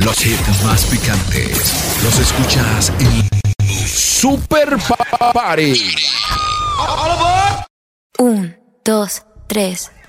Los hits más picantes los escuchas en Super Party. Un, dos, tres.